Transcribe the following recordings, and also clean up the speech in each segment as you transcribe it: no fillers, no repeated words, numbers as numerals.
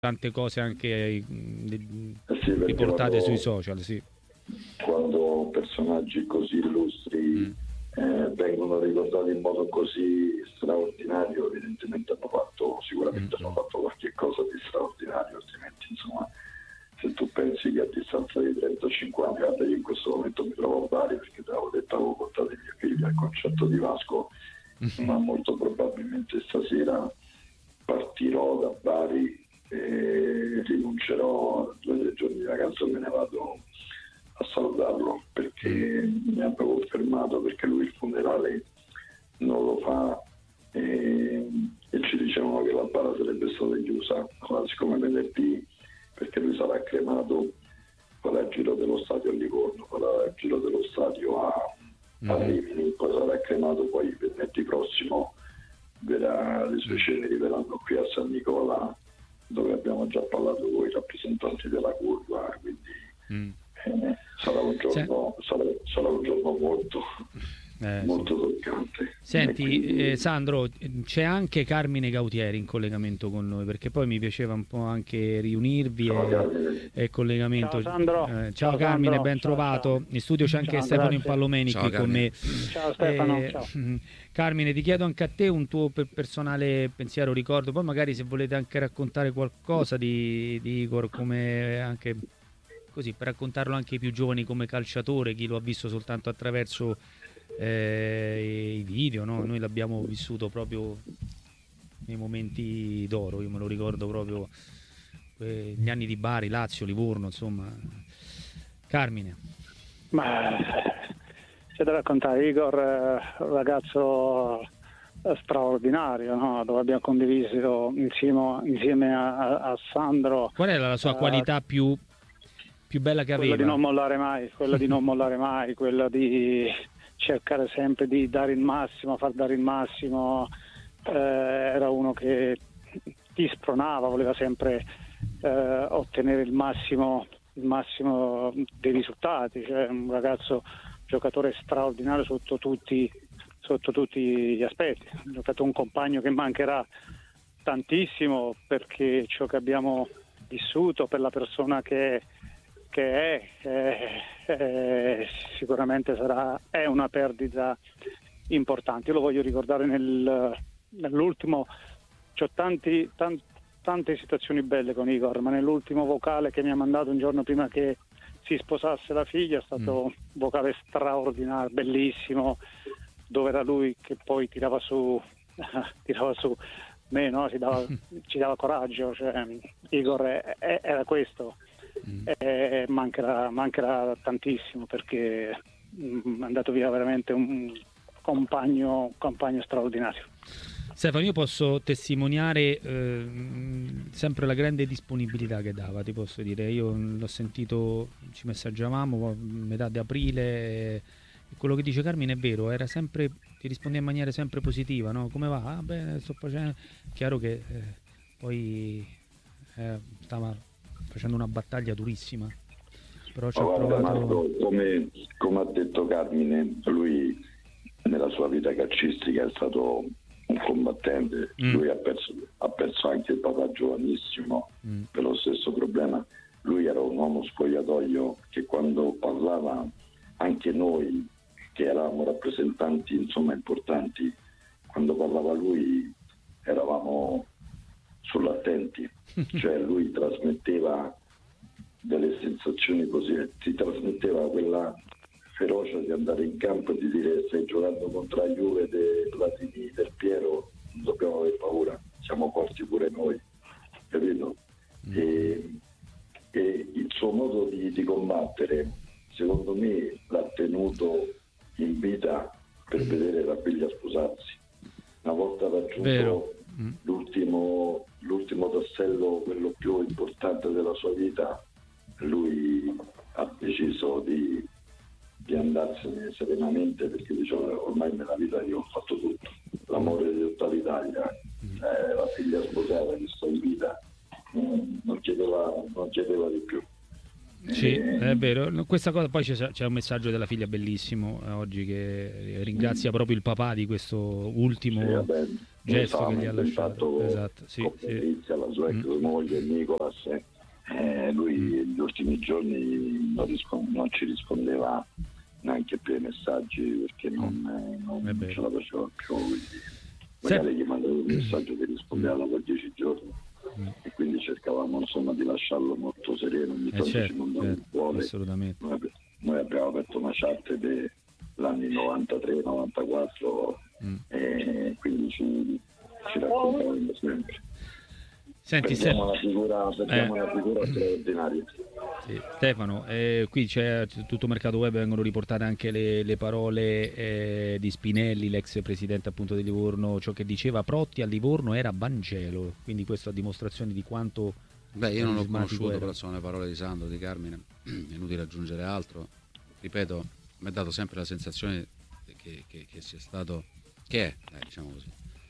tante cose anche sì, riportate sui social, sì. Quando personaggi così illustri vengono ricordati in modo così straordinario, evidentemente sicuramente hanno fatto qualche cosa di straordinario, altrimenti insomma, se tu pensi che a distanza di 35 anni, guarda, io in questo momento mi trovo a Bari perché te l'avevo detto, avevo portato i miei figli al concerto di Vasco, ma molto probabilmente stasera partirò da Bari e rinuncerò a 2 o 3 giorni di vacanza e me ne vado a salutarlo, perché mi ha confermato, perché lui il funerale non lo fa e ci dicevano che la bara sarebbe stata chiusa. Allora, siccome venerdì, perché lui sarà cremato, farà il giro dello stadio a Livorno, farà il giro dello stadio a Rimini, poi sarà cremato, poi venerdì prossimo le sue ceneri verranno qui a San Nicola, dove abbiamo già parlato con i rappresentanti della curva, quindi sarà un giorno molto toccante. Senti, quindi... Sandro, c'è anche Carmine Gautieri in collegamento con noi, perché poi mi piaceva un po' anche riunirvi e collegamento. Ciao Sandro. Ciao Carmine, Sandro. ben trovato. Ciao. In studio c'è anche Stefano Grazie. Impallomeni qui con me. Ciao Stefano. Ciao. Carmine, ti chiedo anche a te un tuo personale pensiero, ricordo, poi magari se volete anche raccontare qualcosa di Igor, come anche così, per raccontarlo anche ai più giovani come calciatore, chi lo ha visto soltanto attraverso i video, no? Noi l'abbiamo vissuto proprio nei momenti d'oro, io me lo ricordo proprio gli anni di Bari, Lazio, Livorno, insomma. Carmine. Ma c'è da raccontare, Igor, ragazzo straordinario, no? Dove abbiamo condiviso insieme a Sandro. Qual era la sua qualità più bella che aveva? Quella di non mollare mai, quella di cercare sempre di dare il massimo, far dare il massimo. Era uno che ti spronava, voleva sempre ottenere il massimo dei risultati, cioè un ragazzo giocatore straordinario sotto tutti gli aspetti, un compagno che mancherà tantissimo, perché ciò che abbiamo vissuto, per la persona che è sicuramente è una perdita importante. Io lo voglio ricordare nell'ultimo, c'ho tante situazioni belle con Igor, ma nell'ultimo vocale che mi ha mandato un giorno prima che si sposasse la figlia è stato un vocale straordinario, bellissimo, dove era lui che poi tirava su me, no? Ci dava coraggio, cioè, Igor era questo. Mancherà tantissimo, perché è andato via veramente un compagno straordinario. Stefano, io posso testimoniare sempre la grande disponibilità che dava, ti posso dire. Io l'ho sentito, ci messaggiavamo a metà di aprile, e quello che dice Carmine è vero, era sempre, ti rispondeva in maniera sempre positiva, no? Come va? Ah, bene, sto facendo. Chiaro che poi stava facendo una battaglia durissima, però ci ha provato. Marco, come ha detto Carmine, lui nella sua vita calcistica è stato un combattente. Lui ha perso anche il papà giovanissimo per lo stesso problema. Lui era un uomo spogliatoio che, quando parlava, anche noi che eravamo rappresentanti insomma importanti, quando parlava lui eravamo sull'attenti, cioè lui trasmetteva delle sensazioni positive, ti trasmetteva quella ferocia di andare in campo e di dire: stai giocando contro la Juve del Platini, del Piero, non dobbiamo avere paura, siamo forti pure noi, capito? E il suo modo di combattere, secondo me, l'ha tenuto in vita per vedere la figlia sposarsi. Una volta raggiunto l'ultimo tassello, quello più importante della sua vita, lui ha deciso di andarsene serenamente, perché diceva: ormai nella vita io ho fatto tutto, l'amore di tutta l'Italia, la figlia sposata che sto in vita, non chiedeva di più. Sì, è vero. Questa cosa, poi c'è un messaggio della figlia bellissimo oggi, che ringrazia proprio il papà di questo ultimo gesto che gli ha lasciato. Esatto, sì, Patrizia, la sua ex moglie Nicolas, lui negli ultimi giorni non ci rispondeva neanche più ai messaggi, perché non ce la faceva più, quindi magari gli mandavo un messaggio che rispondeva dopo 10 giorni, e quindi cercavamo insomma di lasciarlo molto sereno, ogni tanto ci mandava un cuore. Assolutamente. Noi abbiamo aperto una chat dell'anni 93-94 e quindi ci raccontavamo sempre. Senti, una figura straordinaria. Sì. Stefano, qui c'è tutto mercato web, vengono riportate anche le parole di Spinelli, l'ex presidente appunto di Livorno, ciò che diceva Protti a Livorno era Vangelo, quindi questo a dimostrazione di quanto... io non l'ho conosciuto, però sono le parole di Sandro, di Carmine, è inutile aggiungere altro. Ripeto, mi ha dato sempre la sensazione che sia stato, diciamo così,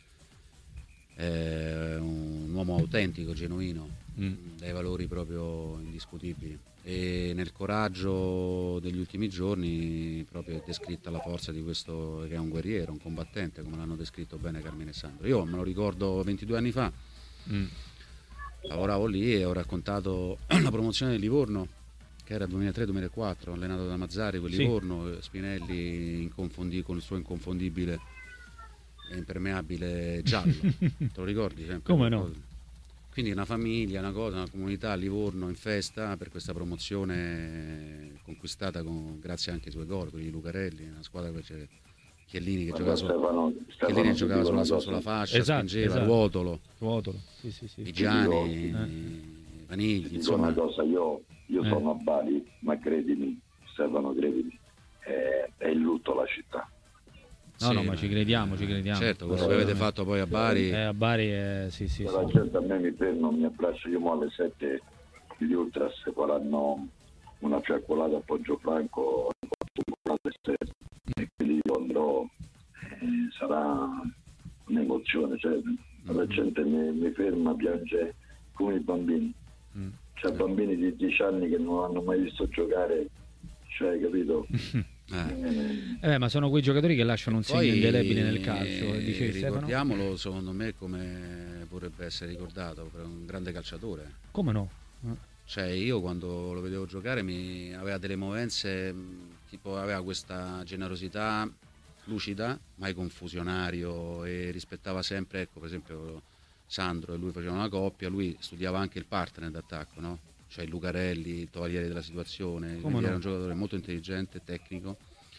un uomo autentico, genuino, dai valori proprio indiscutibili, e nel coraggio degli ultimi giorni proprio è descritta la forza di questo, che è un guerriero, un combattente, come l'hanno descritto bene Carmine e Sandro. Io me lo ricordo 22 anni fa, lavoravo lì e ho raccontato la promozione del Livorno, che era 2003-2004, allenato da Mazzari, quel Livorno, Spinelli con il suo inconfondibile e impermeabile giallo, te lo ricordi sempre? Come no? Quindi una famiglia, una comunità a Livorno in festa per questa promozione conquistata grazie anche ai suoi gol, quelli di Lucarelli, una squadra che c'è Chiellini che giocava sulla fascia, spingeva, Ruotolo, sì. Vigiani, Vanigli, insomma. Una cosa, io sono a Bari, ma credimi, Stefano, è in lutto la città. No, ma ci crediamo. Certo, quello che avete fatto poi a Bari. A Bari, sì. La gente a me mi ferma, mi abbraccio, io mo alle 7 gli Ultras faranno una fiaccolata a Poggio-Franco alle 7, e quindi io andrò, sarà un'emozione, cioè la gente mi ferma, piange come i bambini. Cioè bambini di 10 anni che non hanno mai visto giocare, cioè, capito? Ma sono quei giocatori che lasciano un segno indelebile nel calcio. Ricordiamolo, secondo me, come vorrebbe essere ricordato, per un grande calciatore. Come no? Cioè, io quando lo vedevo giocare aveva delle movenze, tipo aveva questa generosità lucida, mai confusionario, e rispettava sempre, ecco, per esempio Sandro e lui facevano una coppia, lui studiava anche il partner d'attacco, no? Cioè il Lucarelli, il tovagliere della situazione, era un giocatore molto intelligente, tecnico,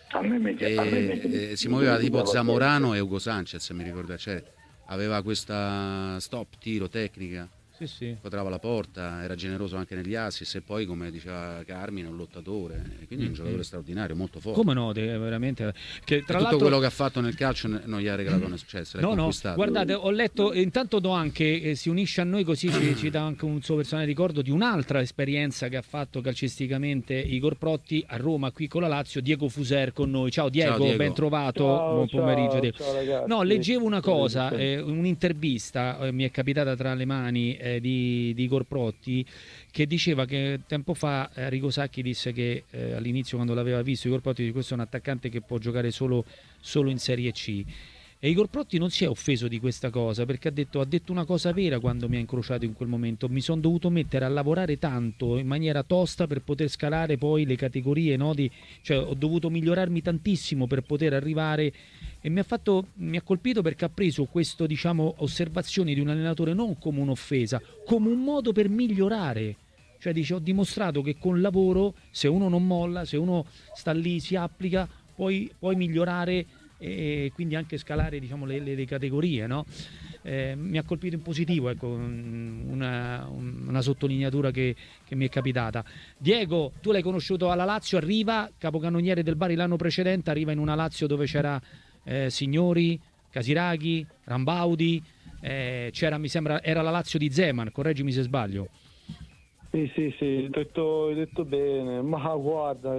si muoveva tipo Zamorano e Ugo Sanchez, mi ricordo, cioè aveva questa stop tiro tecnica, quadrava la porta, era generoso anche negli assist, e poi, come diceva Carmine, un lottatore, quindi un giocatore straordinario, molto forte. Come no, veramente, che tra tutto quello che ha fatto nel calcio non gli ha regalato un successo. No, guardate, ho letto, intanto do anche, si unisce a noi così ci dà anche un suo personale ricordo di un'altra esperienza che ha fatto calcisticamente Igor Protti a Roma, qui con la Lazio. Diego Fuser con noi. Ciao Diego. Ben trovato. Buon pomeriggio. Ciao ragazzi. No, leggevo una cosa, un'intervista mi è capitata tra le mani di Igor Protti, che diceva che tempo fa Arrigo Sacchi disse che all'inizio, quando l'aveva visto, Igor Protti dice: questo è un attaccante che può giocare solo in Serie C. E Igor Protti non si è offeso di questa cosa, perché ha detto una cosa vera quando mi ha incrociato in quel momento: mi sono dovuto mettere a lavorare tanto in maniera tosta per poter scalare poi le categorie, cioè ho dovuto migliorarmi tantissimo per poter arrivare. E mi ha colpito perché ha preso questo, osservazioni di un allenatore non come un'offesa, come un modo per migliorare. Cioè dice: ho dimostrato che con lavoro, se uno non molla, se uno sta lì, si applica, puoi migliorare e quindi anche scalare le categorie, no? Mi ha colpito in positivo, ecco, una sottolineatura che mi è capitata. Diego, tu l'hai conosciuto alla Lazio, arriva capocannoniere del Bari l'anno precedente, arriva in una Lazio dove c'era Signori, Casiraghi, Rambaudi, c'era, mi sembra, era la Lazio di Zeman, correggimi se sbaglio. Sì, hai detto bene, ma guarda,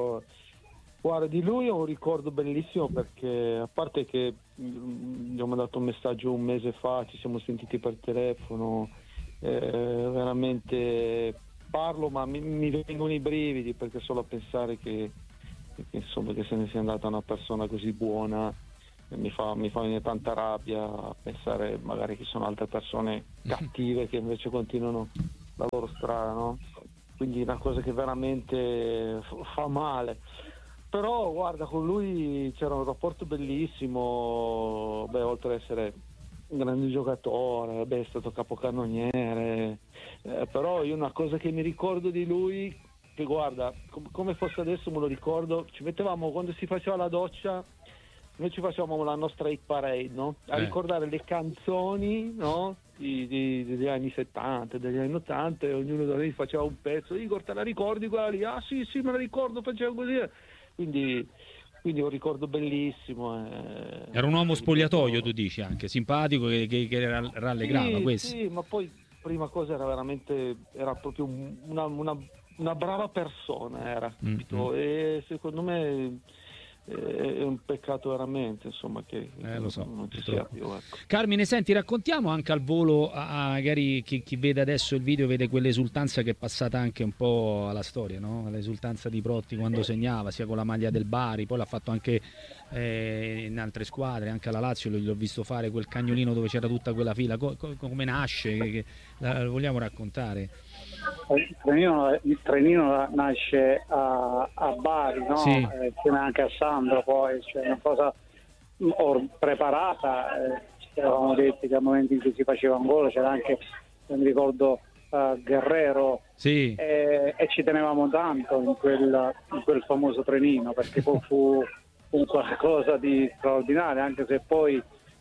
di lui ho un ricordo bellissimo, perché a parte che gli ho mandato un messaggio un mese fa, ci siamo sentiti per telefono, veramente parlo ma mi vengono i brividi, perché solo a pensare che se ne sia andata una persona così buona, mi fa venire tanta rabbia a pensare magari che sono altre persone cattive che invece continuano la loro strada, no? Quindi è una cosa che veramente fa male. Però guarda, con lui c'era un rapporto bellissimo, oltre ad essere un grande giocatore, è stato capocannoniere, però io una cosa che mi ricordo di lui, che guarda, come fosse adesso me lo ricordo, ci mettevamo quando si faceva la doccia, noi ci facevamo la nostra hit parade, no? A ricordare le canzoni, no? Degli anni 70, degli anni 80, e ognuno di noi faceva un pezzo. Igor, te la ricordi quella lì? Ah sì, me la ricordo, faceva così. Quindi un ricordo bellissimo. Era un uomo spogliatoio, tu dici, anche simpatico, che rallegrava, questo. Sì, ma poi prima cosa era proprio una brava persona, era, capito? E secondo me è un peccato veramente, insomma, che lo so, non ci sia più, ecco. Carmine, senti, raccontiamo anche al volo, magari chi vede adesso il video vede quell'esultanza che è passata anche un po' alla storia, no? L'esultanza di Protti quando segnava, sia con la maglia del Bari, poi l'ha fatto anche in altre squadre, anche alla Lazio l'ho visto fare quel cagnolino dove c'era tutta quella fila. Come nasce? Lo vogliamo raccontare? Il trenino nasce a Bari, no? Sì. Insieme anche a Sandro, poi c'è una cosa preparata, ci eravamo detti che al momento in cui si faceva un gol c'era anche, se mi ricordo, Guerrero, sì. E ci tenevamo tanto in quel famoso trenino, perché poi fu un qualcosa di straordinario, anche se poi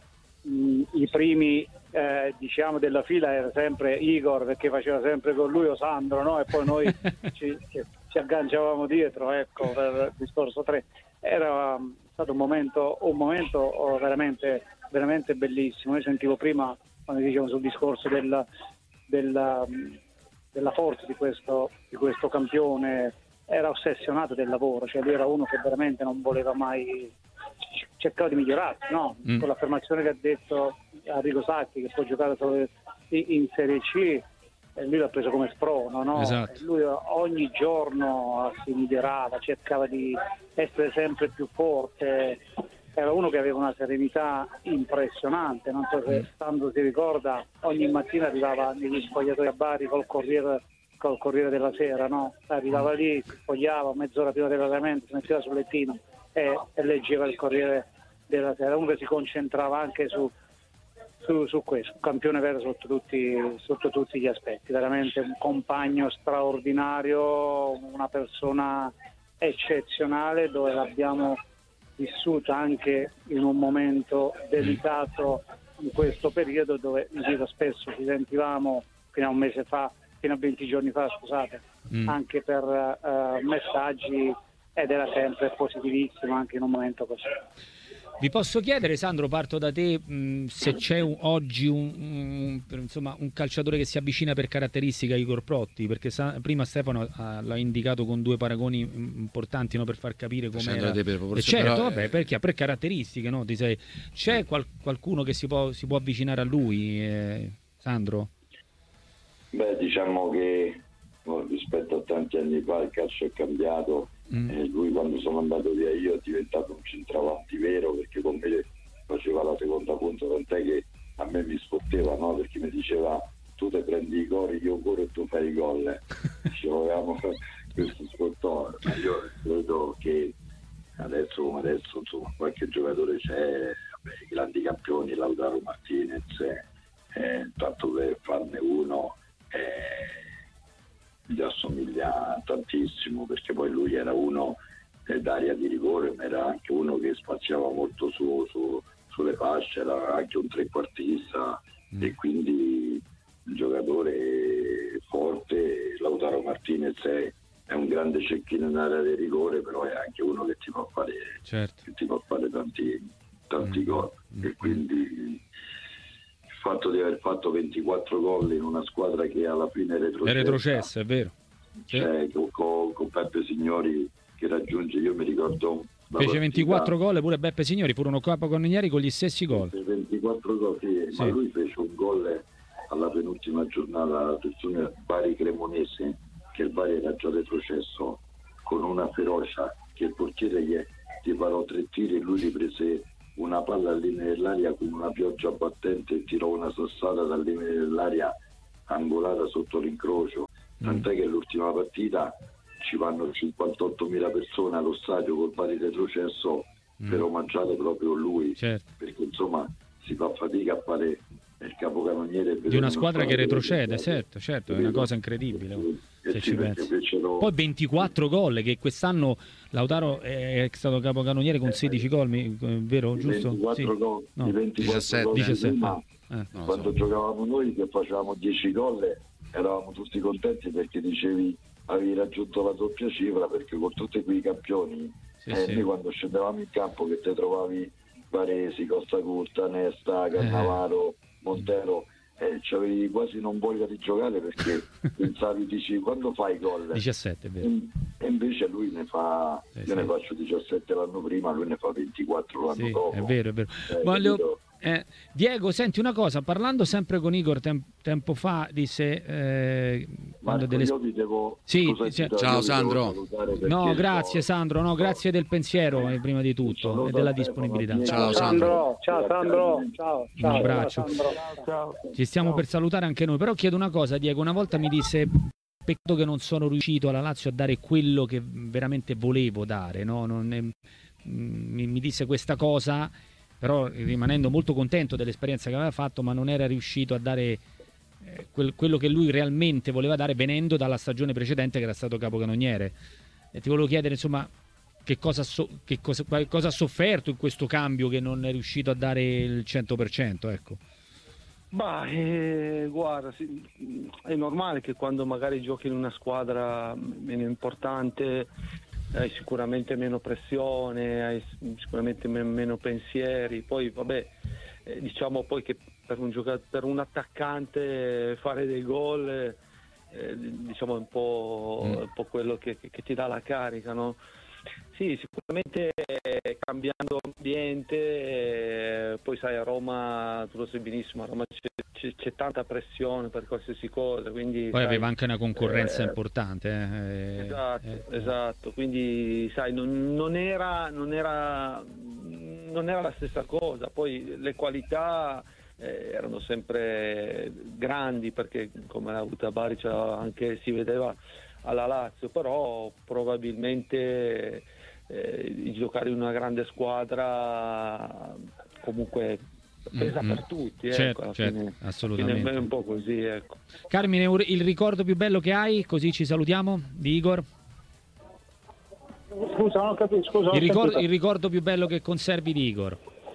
i primi diciamo della fila era sempre Igor, perché faceva sempre con lui o Sandro, no? E poi noi ci agganciavamo dietro, ecco, per il discorso 3. Era stato un momento veramente, veramente bellissimo. Io sentivo prima, quando dicevamo sul discorso della forza di questo campione, era ossessionato del lavoro, cioè lui era uno che veramente non voleva mai, cercava di migliorarsi, no? Con l'affermazione che ha detto Arrigo Sacchi, che può giocare solo in Serie C, lui l'ha preso come sprono, no? Esatto. Lui ogni giorno si migliorava, cercava di essere sempre più forte, era uno che aveva una serenità impressionante. Non so se Sandro si ricorda, ogni mattina arrivava negli spogliatoi a Bari col Corriere della Sera, no? Arrivava lì, si spogliava mezz'ora prima dell'allenamento, si metteva sul lettino e leggeva il Corriere della Sera. Comunque si concentrava anche su questo, un campione vero sotto tutti gli aspetti, veramente un compagno straordinario, una persona eccezionale, dove l'abbiamo vissuta anche in un momento delicato in questo periodo, dove spesso ci sentivamo fino a 20 giorni fa, scusate, anche per messaggi, ed era sempre positivissimo anche in un momento così. Vi posso chiedere, Sandro, parto da te, se c'è oggi un calciatore che si avvicina per caratteristica a Igor Protti, perché prima Stefano l'ha indicato con due paragoni importanti, no, per far capire come era. Certo, vabbè, perché per caratteristiche, no? C'è qualcuno che si può avvicinare a lui, Sandro? Beh, diciamo che rispetto a tanti anni fa il calcio è cambiato. Lui, quando sono andato via io, è diventato un centravanti vero, perché con me faceva la seconda punta, tant'è che a me mi sfotteva, no? Perché mi diceva: tu te prendi i gol, io corro e tu fai i gol. Ci avevamo questo sfottone. Ma io credo che adesso insomma qualche giocatore c'è, i grandi campioni, Lautaro Martinez, tanto per farne uno, gli assomiglia tantissimo, perché poi lui era uno d'area di rigore, ma era anche uno che spaziava molto sulle fasce, era anche un trequartista, e quindi un giocatore forte. Lautaro Martinez è un grande cecchino in area di rigore, però è anche uno che ti può fare, certo, che ti può fare tanti gol, e quindi il fatto di aver fatto 24 gol in una squadra che alla fine è retrocessa, è vero. Cioè, con Beppe Signori che raggiunge, io mi ricordo fece 24 gol pure Beppe Signori, furono capocannonieri con gli stessi gol. 24 gol, sì. Ma lui fece un gol alla penultima giornata alla persona Bari Cremonese, che il Bari era già retrocesso, con una ferocia che il portiere gli parò 3 tiri e lui li prese una palla al limite dell'aria con una pioggia battente e tirò una sassata dal limite dell'aria angolata sotto l'incrocio, tant'è che l'ultima partita ci vanno 58.000 persone allo stadio col pari retrocesso per omaggiare proprio lui, certo. perché insomma si fa fatica a fare il capocannoniere di una squadra che retrocede, certo, è una cosa incredibile se ci pensi. Poi 24 gol, che quest'anno Lautaro è stato capocannoniere con 16 gol, vero? Giusto? 24 sì. gol, No. 17 gol 17. Quando giocavamo noi che facevamo 10 gol eravamo tutti contenti, perché dicevi avevi raggiunto la doppia cifra, perché con tutti quei campioni noi quando scendevamo in campo che te trovavi Varesi, Costa Curta, Nesta, Cannavaro, Montero, c'avevi quasi non voglia di giocare, perché pensavi, dici, quando fai gol? 17, è vero. E invece lui ne fa, io ne faccio 17 l'anno prima, lui ne fa 24 l'anno dopo. È vero. Diego, senti una cosa, parlando sempre con Igor tempo fa, disse Marco, delle... io vi devo... Ciao Sandro. No, grazie Sandro, no, grazie del pensiero prima di tutto e della disponibilità. Ciao Sandro. Ciao Sandro. Ciao. Un abbraccio. Ciao. Ci stiamo per salutare anche noi, però chiedo una cosa, Diego, una volta mi disse: peccato che non sono riuscito alla Lazio a dare quello che veramente volevo dare, no? Mi disse questa cosa, però rimanendo molto contento dell'esperienza che aveva fatto, ma non era riuscito a dare quello che lui realmente voleva dare, venendo dalla stagione precedente che era stato capocannoniere. E ti volevo chiedere, insomma, che cosa ha sofferto in questo cambio, che non è riuscito a dare il 100%, ecco. Guarda, è normale che quando magari giochi in una squadra meno importante hai sicuramente meno pressione, hai sicuramente meno pensieri. Poi vabbè, diciamo poi che per un attaccante fare dei gol diciamo è un po' quello che ti dà la carica, no? Sì, sicuramente cambiando ambiente, poi sai, a Roma, tu lo sai benissimo, a Roma c'è tanta pressione per qualsiasi cosa, quindi poi aveva anche una concorrenza importante. Esatto, quindi sai, non era la stessa cosa. Poi le qualità erano sempre grandi, perché come l'ha avuta Bari anche si vedeva alla Lazio, però probabilmente giocare in una grande squadra comunque pesa per tutti, certo, fine, assolutamente. È un po' così, ecco. Carmine, il ricordo più bello che hai, così ci salutiamo, di Igor? Scusa, non ho capito. Il ricordo più bello che conservi di Igor?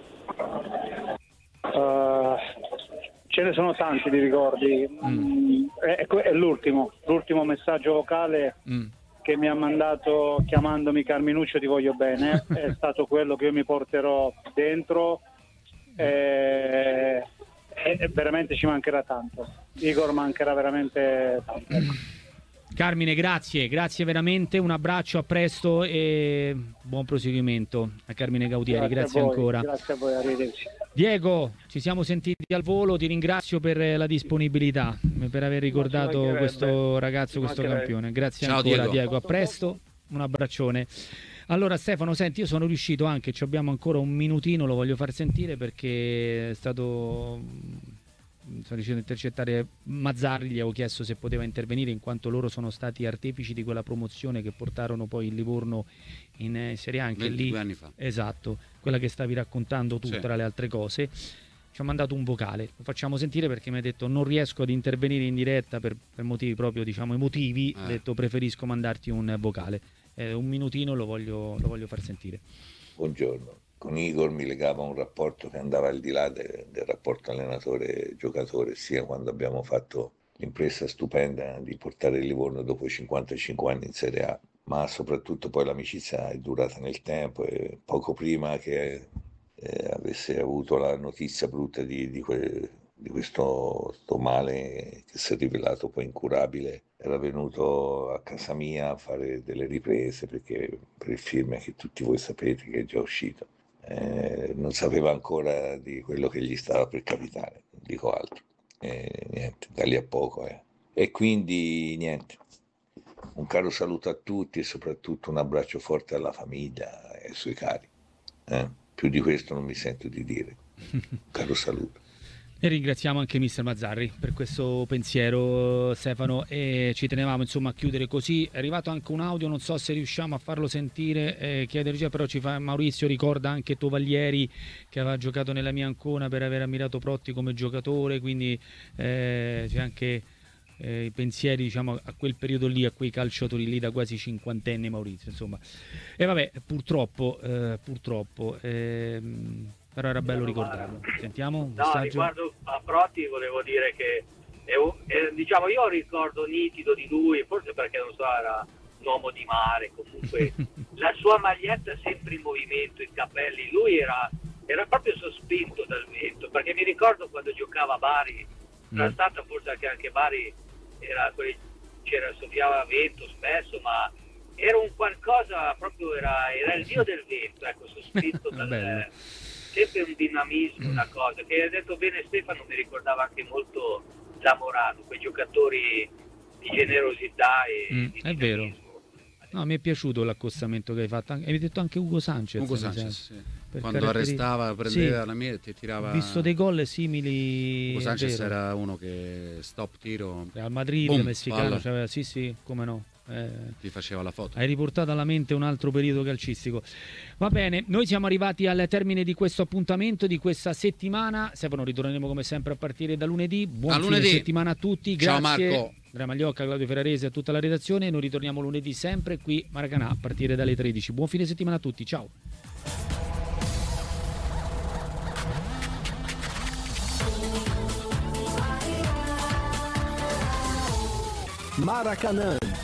Ce ne sono tanti di ricordi. È l'ultimo messaggio vocale che mi ha mandato chiamandomi: Carminuccio, ti voglio bene. È stato quello che io mi porterò dentro, e veramente ci mancherà tanto. Igor mancherà veramente tanto. Carmine, grazie veramente, un abbraccio, a presto e buon proseguimento a Carmine Gautieri, grazie ancora. Grazie a voi, arrivederci. Diego, ci siamo sentiti al volo, ti ringrazio per la disponibilità, per aver ricordato questo ragazzo, questo campione. Grazie. Ciao, ancora Diego, a presto, un abbraccione. Allora Stefano, senti, io sono riuscito anche, ci abbiamo ancora un minutino, lo voglio far sentire perché sono riuscito a intercettare Mazzarri, gli avevo chiesto se poteva intervenire in quanto loro sono stati artefici di quella promozione che portarono poi il Livorno in Serie A, anche 22 lì, anni fa. Esatto, quella che stavi raccontando tu, tra le altre cose. Ci ha mandato un vocale, lo facciamo sentire perché mi ha detto non riesco ad intervenire in diretta per motivi proprio, diciamo, emotivi, ha detto preferisco mandarti un vocale. Un minutino lo voglio far sentire. Buongiorno. Con Igor mi legava un rapporto che andava al di là del rapporto allenatore-giocatore, sia quando abbiamo fatto l'impresa stupenda di portare il Livorno dopo 55 anni in Serie A, ma soprattutto poi l'amicizia è durata nel tempo, e poco prima che avesse avuto la notizia brutta di questo male che si è rivelato poi incurabile, era venuto a casa mia a fare delle riprese per il film che tutti voi sapete che è già uscito. Non sapeva ancora di quello che gli stava per capitare, non dico altro. Niente, da lì a poco. E quindi niente, un caro saluto a tutti e soprattutto un abbraccio forte alla famiglia e ai suoi cari. Più di questo non mi sento di dire. Caro saluto. E ringraziamo anche mister Mazzarri per questo pensiero, Stefano, e ci tenevamo insomma a chiudere così. È arrivato anche un audio, non so se riusciamo a farlo sentire, chiede regia, però Maurizio ricorda anche Tovaglieri che aveva giocato nella mia Ancona per aver ammirato Protti come giocatore, quindi c'è anche i pensieri, diciamo, a quel periodo lì, a quei calciatori lì da quasi cinquantenni, Maurizio, insomma. E vabbè, purtroppo però era bello ricordarlo. Sentiamo un messaggio. Riguardo a Protti volevo dire che diciamo, io ho un ricordo nitido di lui, forse perché non so, era un uomo di mare, comunque la sua maglietta sempre in movimento, i capelli, lui era proprio sospinto dal vento, perché mi ricordo quando giocava a Bari, era stata forse anche Bari, soffiava vento spesso, ma era un qualcosa proprio, era il dio del vento, ecco, sospinto dal sempre un dinamismo, una cosa che ha detto bene Stefano, mi ricordava anche molto Zamorano, quei giocatori di generosità e di è vero. No, mi è piaciuto l'accostamento che hai fatto, hai detto anche Ugo Sanchez, sì. Quando arrestava, prendeva la meta e tirava. Visto dei gol simili. Ugo Sanchez era uno che stop tiro al Madrid, messicano, cioè, sì, come no. Ti faceva la foto. Hai riportato alla mente un altro periodo calcistico. Va bene, noi siamo arrivati al termine di questo appuntamento, di questa settimana. Stefano, ritorneremo come sempre a partire da lunedì. Buon fine settimana a tutti. Ciao Grazie. Marco. Andrea Magliocca, Claudio Ferrarese e a tutta la redazione. Noi ritorniamo lunedì sempre qui Maracanã a partire dalle 13. Buon fine settimana a tutti. Ciao. Maracanã